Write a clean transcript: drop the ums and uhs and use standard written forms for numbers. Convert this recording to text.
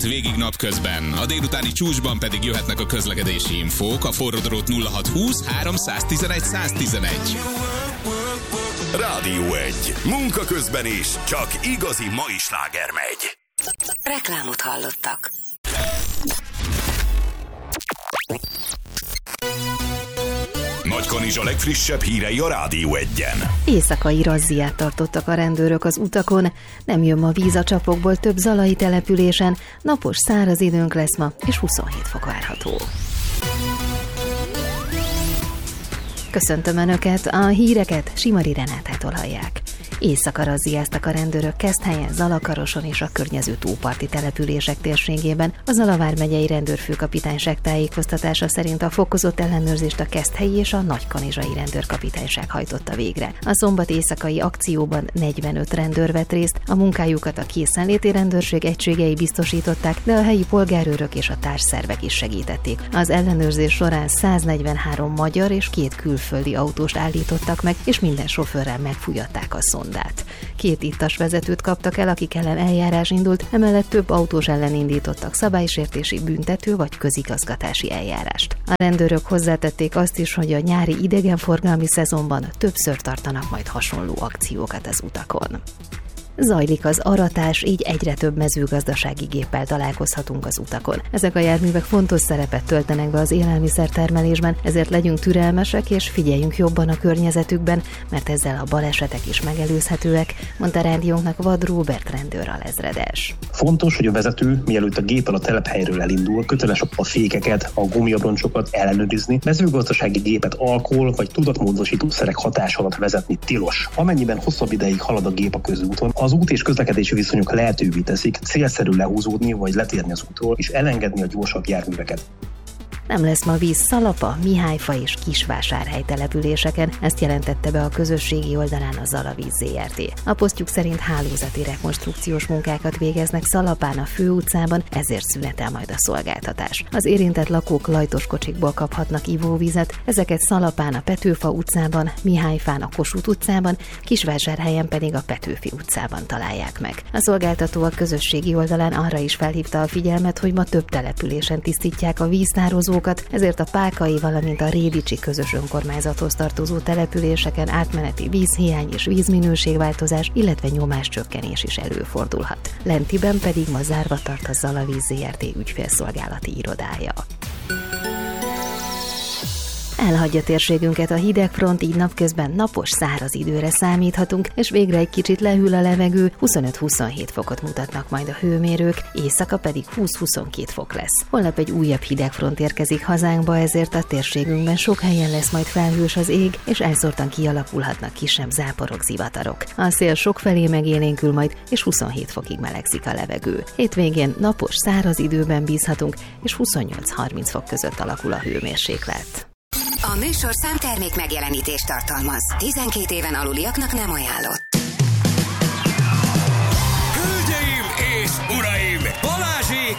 Végig napközben, a délutáni csúcsban pedig jöhetnek a közlekedési infók, a forródrót 0620 311 111. Rádió 1. Munka közben is, csak igazi mai sláger megy. Reklámot hallottak. Nagykanizsa legfrissebb hírei a Rádió 1-en. Éjszakai razziát tartottak a rendőrök az utakon, nem jön ma víz a csapokból több zalai településen, napos száraz időnk lesz ma, és 27 fok várható. Köszöntöm Önöket, a híreket Simari Renátától hallják. Éjszaka razziáztak a rendőrök Keszthelyen, Zalakaroson és a környező tóparti települések térségében. A Zala vármegyei rendőrfőkapitányság tájékoztatása szerint a fokozott ellenőrzést a keszthelyi és a nagykanizsai rendőrkapitányság hajtotta végre. A szombat éjszakai akcióban 45 rendőr vett részt, a munkájukat a készenléti rendőrség egységei biztosították, de a helyi polgárőrök és a társszervek is segítették. Az ellenőrzés során 143 magyar és 2 külföldi autóst állítottak meg, és minden sofőrrel megfújatták a szondát. 2 ittas vezetőt kaptak el, akik ellen eljárás indult, emellett több autós ellen indítottak szabálysértési, büntető vagy közigazgatási eljárást. A rendőrök hozzátették azt is, hogy a nyári idegenforgalmi szezonban többször tartanak majd hasonló akciókat az utakon. Zajlik az aratás, így egyre több mezőgazdasági géppel találkozhatunk az utakon. Ezek a járművek fontos szerepet töltenek be az élelmiszertermelésben, ezért legyünk türelmesek és figyeljünk jobban a környezetükben, mert ezzel a balesetek is megelőzhetőek, mondta rádiónknak Vad Róbert rendőralezredes. Fontos, hogy a vezető, mielőtt a géppel a telephelyről elindul, köteles a fékeket, a gumiabroncsokat ellenőrizni, mezőgazdasági gépet alkohol vagy tudatmódosítószerek hatás alatt vezetni tilos. Amennyiben hosszabb ideig halad a gép a közúton, az út és közlekedési viszonyok lehetővé teszik, célszerű lehúzódni vagy letérni az útról és elengedni a gyorsabb járműveket. Nem lesz ma víz Szalapa, Mihályfa és Kisvásárhely településeken, ezt jelentette be a közösségi oldalán a Zala Víz Zrt. A posztjuk szerint hálózati rekonstrukciós munkákat végeznek Szalapán a főutcában, ezért szünetel majd a szolgáltatás. Az érintett lakók lajtoskocsikból kaphatnak ivóvizet, ezeket Szalapán a Petőfa utcában, Mihályfán a Kossuth utcában, Kisvásárhelyen pedig a Petőfi utcában találják meg. A szolgáltató a közösségi oldalán arra is felhívta a figyelmet, hogy ma több településen tisztítják a víztározókat, ezért a Pákai, valamint a Rédicsi közös önkormányzathoz tartozó településeken átmeneti vízhiány és vízminőségváltozás, illetve nyomáscsökkenés is előfordulhat. Lentiben pedig ma zárva tart a Zala Víz Zrt. Ügyfélszolgálati irodája. Elhagyja térségünket a hidegfront, így napközben napos, száraz időre számíthatunk, és végre egy kicsit lehűl a levegő, 25-27 fokot mutatnak majd a hőmérők, éjszaka pedig 20-22 fok lesz. Holnap egy újabb hidegfront érkezik hazánkba, ezért a térségünkben sok helyen lesz majd felhős az ég, és elszórtan kialakulhatnak kisebb záporok, zivatarok. A szél sokfelé megélénkül majd, és 27 fokig melegszik a levegő. Hétvégén napos, száraz időben bízhatunk, és 28-30 fok között alakul a hőmérséklet. A műsorszám termék megjelenítést tartalmaz. 12 éven aluliaknak nem ajánlott. Hölgyeim és uraim, Balázsék